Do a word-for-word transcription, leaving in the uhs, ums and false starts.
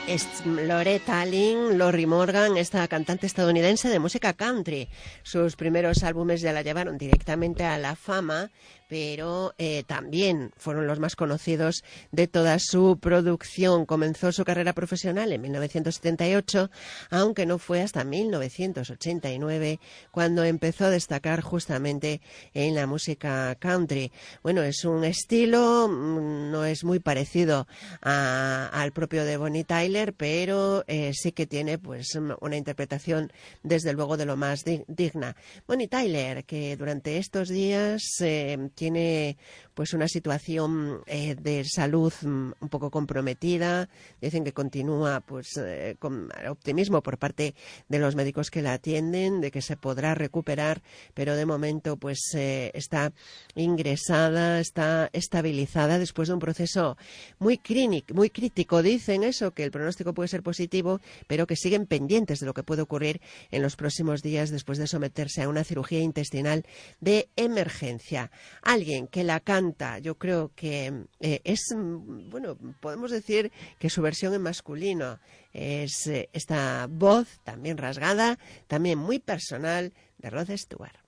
Es Loretta Lynn, Lorrie Morgan, esta cantante estadounidense de música country. Sus primeros álbumes ya la llevaron directamente a la fama, pero eh, también fueron los más conocidos de toda su producción. Comenzó su carrera profesional en mil novecientos setenta y ocho, aunque no fue hasta mil novecientos ochenta y nueve cuando empezó a destacar justamente en la música country. Bueno, es un estilo, no es muy parecido a, al propio de Bonnie Tyler, pero eh, sí que tiene pues una interpretación desde luego de lo más di- digna. Bonnie Tyler, que durante estos días eh, tiene pues una situación eh, de salud um, un poco comprometida. Dicen que continúa pues eh, con optimismo por parte de los médicos que la atienden, de que se podrá recuperar, pero de momento pues eh, está ingresada, está estabilizada después de un proceso muy clínico, muy crítico. Dicen eso, que el pronóstico puede ser positivo, pero que siguen pendientes de lo que puede ocurrir en los próximos días después de someterse a una cirugía intestinal de emergencia. Alguien que la canta, yo creo que eh, es, bueno, podemos decir que su versión en masculino es eh, esta voz también rasgada, también muy personal, de Rod Stewart.